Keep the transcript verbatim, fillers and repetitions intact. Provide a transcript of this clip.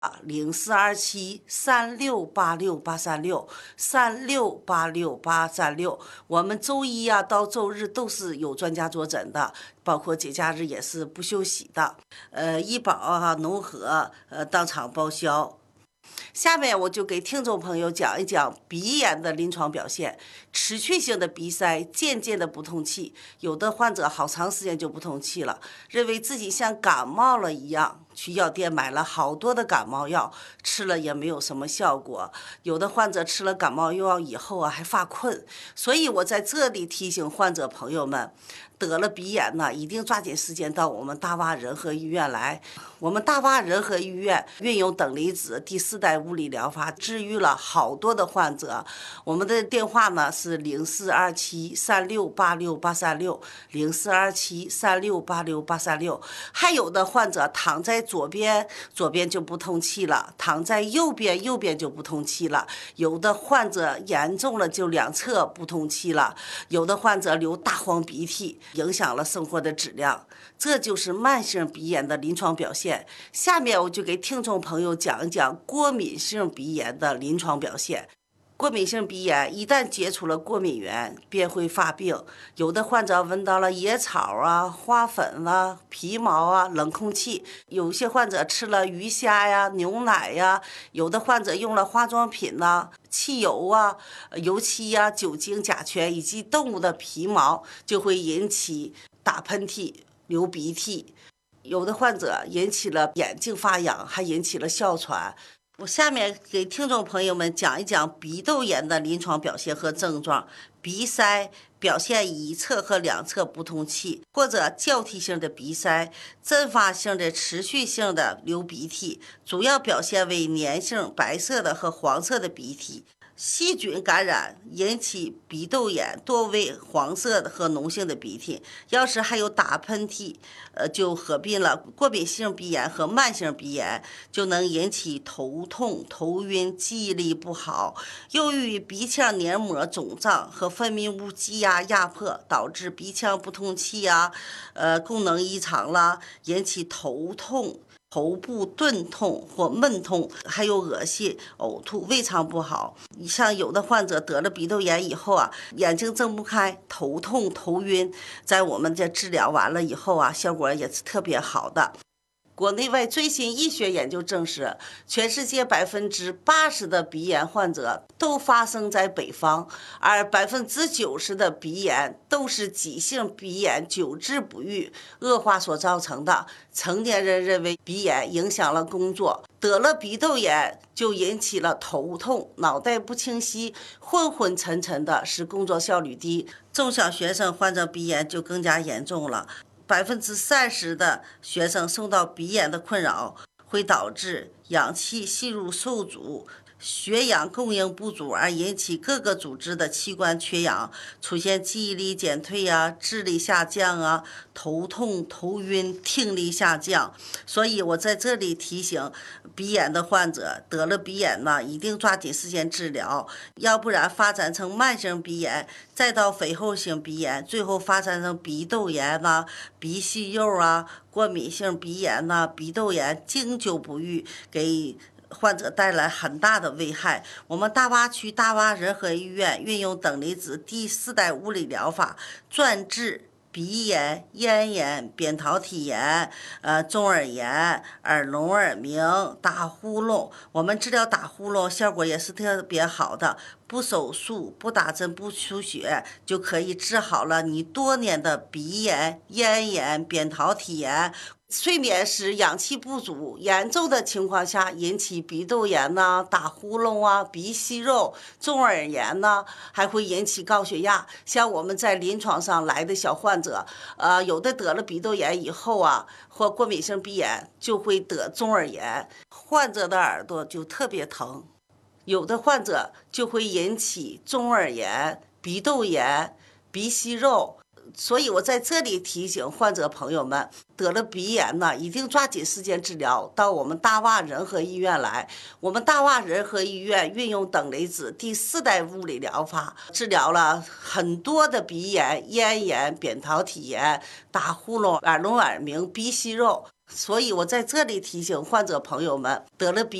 零四二七三六八六八三六三六八六八三六。我们周一啊到周日都是有专家坐诊的，包括节假日也是不休息的。呃，医保啊、农合呃当场报销。下面我就给听众朋友讲一讲鼻炎的临床表现。持续性的鼻塞，渐渐的不通气，有的患者好长时间就不通气了，认为自己像感冒了一样，去药店买了好多的感冒药，吃了也没有什么效果。有的患者吃了感冒药以后啊，还发困。所以我在这里提醒患者朋友们，得了鼻炎呢，一定抓紧时间到我们大洼仁和医院来。我们大洼仁和医院运用等离子第四代物理疗法，治愈了好多的患者。我们的电话呢是零四二七三六八六八三六零四二七三六八六八三六。还有的患者躺在左边，左边就不通气了；躺在右边，右边就不通气了。有的患者严重了，就两侧不通气了；有的患者流大黄鼻涕，影响了生活的质量。这就是慢性鼻炎的临床表现。下面我就给听众朋友讲一讲过敏性鼻炎的临床表现。过敏性鼻炎一旦接触了过敏源，便会发病。有的患者闻到了野草啊、花粉啊、皮毛啊、冷空气；有些患者吃了鱼虾呀、牛奶呀；有的患者用了化妆品呐、啊、汽油啊、油漆呀、酒精、甲醛以及动物的皮毛，就会引起打喷嚏、流鼻涕。有的患者引起了眼睛发痒，还引起了哮喘。我下面给听众朋友们讲一讲鼻窦炎的临床表现和症状。鼻塞表现一侧和两侧不通气，或者交替性的鼻塞，阵发性的持续性的流鼻涕，主要表现为粘性白色的和黄色的鼻涕。细菌感染引起鼻窦炎，多为黄色的和脓性的鼻涕。要是还有打喷嚏，呃，就合并了过敏性鼻炎和慢性鼻炎，就能引起头痛、头晕、记忆力不好。由于鼻腔黏膜肿胀和分泌物积压压迫，导致鼻腔不通气啊，呃，功能异常啦，引起头痛。头部钝痛或闷痛，还有恶心、呕吐、胃肠不好。像有的患者得了鼻窦炎以后啊，眼睛睁不开，头痛、头晕，在我们这治疗完了以后啊，效果也是特别好的。国内外最新医学研究证实，全世界百分之八十的鼻炎患者都发生在北方，而百分之九十的鼻炎都是急性鼻炎久治不愈、恶化所造成的。成年人认为鼻炎影响了工作，得了鼻窦炎就引起了头痛、脑袋不清晰、昏昏沉沉的，使工作效率低。中小学生患者鼻炎就更加严重了。百分之三十的学生受到鼻炎的困扰，会导致氧气吸入受阻、血氧供应不足，而引起各个组织的器官缺氧，出现记忆力减退啊、智力下降啊、头痛、头晕、听力下降。所以我在这里提醒鼻炎的患者，得了鼻炎呢，一定抓紧时间治疗，要不然发展成慢性鼻炎，再到肥厚性鼻炎，最后发展成鼻窦炎呐、鼻息肉啊、过敏性鼻炎呐、鼻窦炎，经久不愈，给患者带来很大的危害。我们大洼区大洼仁和医院运用等离子第四代物理疗法，专治鼻炎、咽炎、扁桃体炎、呃中耳炎、耳聋耳鸣、打呼噜。我们治疗打呼噜效果也是特别好的，不手术、不打针、不输血，就可以治好了你多年的鼻炎、咽炎、扁桃体炎。睡眠时氧气不足严重的情况下，引起鼻窦炎呐、打呼噜啊、鼻息肉、中耳炎呐，还会引起高血压。像我们在临床上来的小患者，呃，有的得了鼻窦炎以后啊，或过敏性鼻炎，就会得中耳炎，患者的耳朵就特别疼。有的患者就会引起中耳炎、鼻窦炎、鼻息肉。所以我在这里提醒患者朋友们，得了鼻炎呢，一定抓紧时间治疗，到我们大洼仁和医院来。我们大洼仁和医院运用等离子第四代物理疗法，治疗了很多的鼻炎、咽炎、扁桃体炎、打呼噜、耳聋耳鸣、鼻息肉。 所以我在这里提醒患者朋友们，得了鼻